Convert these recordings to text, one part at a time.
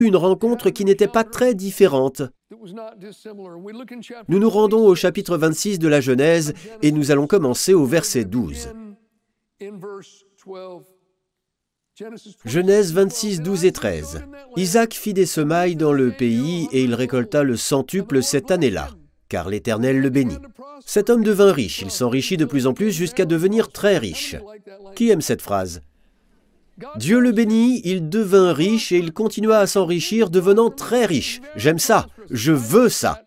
une rencontre qui n'était pas très différente. Nous nous rendons au chapitre 26 de la Genèse et nous allons commencer au verset 12. Genèse 26, 12 et 13. Isaac fit des semailles dans le pays et il récolta le centuple cette année-là, car l'Éternel le bénit. Cet homme devint riche, il s'enrichit de plus en plus jusqu'à devenir très riche. Qui aime cette phrase? Dieu le bénit, il devint riche et il continua à s'enrichir, devenant très riche. J'aime ça, je veux ça.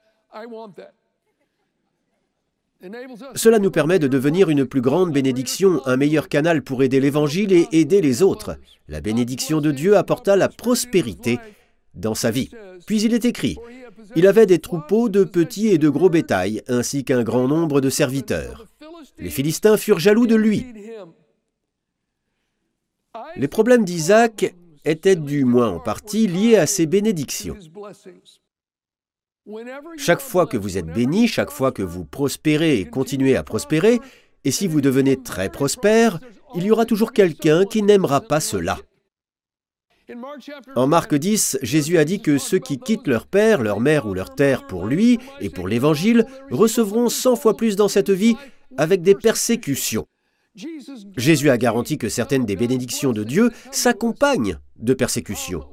Cela nous permet de devenir une plus grande bénédiction, un meilleur canal pour aider l'Évangile et aider les autres. La bénédiction de Dieu apporta la prospérité dans sa vie. Puis il est écrit, « Il avait des troupeaux de petits et de gros bétail, ainsi qu'un grand nombre de serviteurs. Les Philistins furent jaloux de lui. » Les problèmes d'Isaac étaient du moins en partie liés à ses bénédictions. Chaque fois que vous êtes béni, chaque fois que vous prospérez et continuez à prospérer, et si vous devenez très prospère, il y aura toujours quelqu'un qui n'aimera pas cela. En Marc 10, Jésus a dit que ceux qui quittent leur père, leur mère ou leur terre pour lui et pour l'Évangile recevront 100 fois plus dans cette vie avec des persécutions. Jésus a garanti que certaines des bénédictions de Dieu s'accompagnent de persécutions.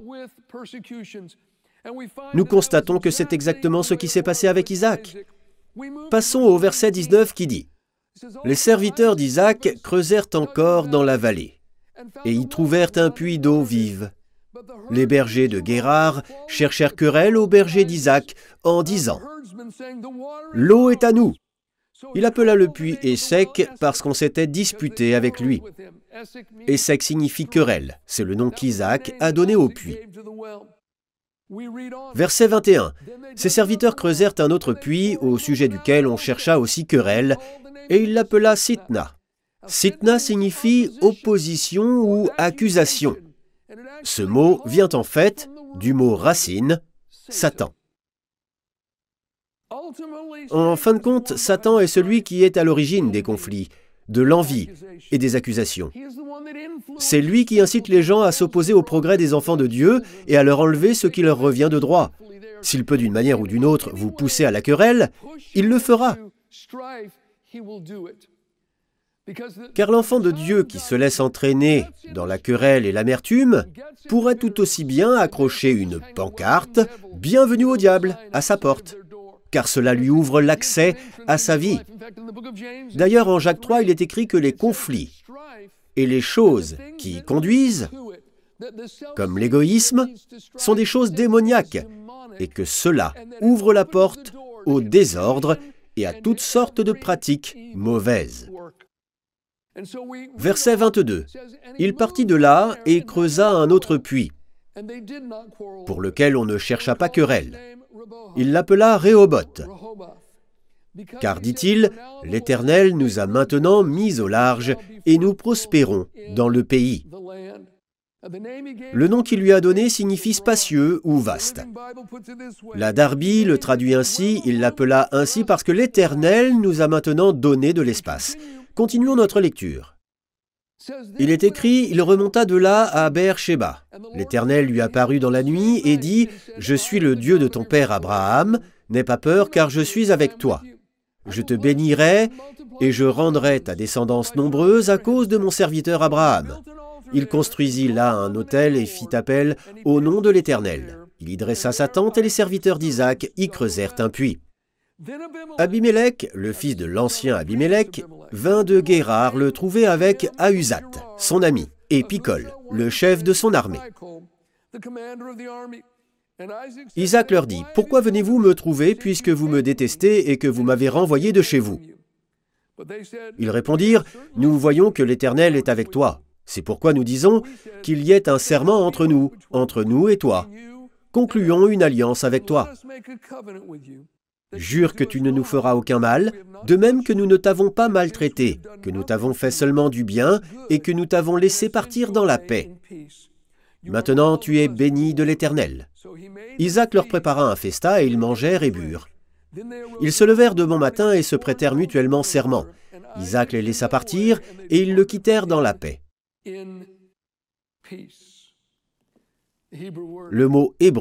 Nous constatons que c'est exactement ce qui s'est passé avec Isaac. Passons au verset 19 qui dit « Les serviteurs d'Isaac creusèrent encore dans la vallée, et y trouvèrent un puits d'eau vive. Les bergers de Guérar cherchèrent querelle aux bergers d'Isaac en disant « L'eau est à nous !» Il appela le puits Ések parce qu'on s'était disputé avec lui. Ések signifie querelle, c'est le nom qu'Isaac a donné au puits. Verset 21. Ses serviteurs creusèrent un autre puits au sujet duquel on chercha aussi querelle, et il l'appela Sitna. Sitna signifie opposition ou accusation. Ce mot vient en fait du mot racine, Satan. En fin de compte, Satan est celui qui est à l'origine des conflits, de l'envie et des accusations. C'est lui qui incite les gens à s'opposer au progrès des enfants de Dieu et à leur enlever ce qui leur revient de droit. S'il peut d'une manière ou d'une autre vous pousser à la querelle, il le fera. Car l'enfant de Dieu qui se laisse entraîner dans la querelle et l'amertume pourrait tout aussi bien accrocher une pancarte « Bienvenue au diable » à sa porte, car cela lui ouvre l'accès à sa vie. D'ailleurs, en Jacques 3, il est écrit que les conflits et les choses qui y conduisent, comme l'égoïsme, sont des choses démoniaques, et que cela ouvre la porte au désordre et à toutes sortes de pratiques mauvaises. Verset 22. Il partit de là et creusa un autre puits, pour lequel on ne chercha pas querelle. Il l'appela Rehoboth. Car, dit-il, l'Éternel nous a maintenant mis au large et nous prospérons dans le pays. Le nom qu'il lui a donné signifie spacieux ou vaste. La Darby le traduit ainsi, il l'appela ainsi parce que l'Éternel nous a maintenant donné de l'espace. Continuons notre lecture. Il est écrit, il remonta de là à Beer-Shéba. L'Éternel lui apparut dans la nuit et dit, « Je suis le Dieu de ton père Abraham, n'aie pas peur car je suis avec toi. Je te bénirai et je rendrai ta descendance nombreuse à cause de mon serviteur Abraham. » Il construisit là un autel et fit appel au nom de l'Éternel. Il y dressa sa tente et les serviteurs d'Isaac y creusèrent un puits. Abimélec, le fils de l'ancien Abimélec, vint de Guérar le trouver avec Ahuzat, son ami, et Picol, le chef de son armée. Isaac leur dit, « Pourquoi venez-vous me trouver puisque vous me détestez et que vous m'avez renvoyé de chez vous ?» Ils répondirent, « Nous voyons que l'Éternel est avec toi. C'est pourquoi nous disons qu'il y ait un serment entre nous et toi. Concluons une alliance avec toi. Jure que tu ne nous feras aucun mal, de même que nous ne t'avons pas maltraité, que nous t'avons fait seulement du bien et que nous t'avons laissé partir dans la paix. Maintenant tu es béni de l'Éternel. » Isaac leur prépara un festin et ils mangèrent et burent. Ils se levèrent de bon matin et se prêtèrent mutuellement serment. Isaac les laissa partir et ils le quittèrent dans la paix. Le mot hébreu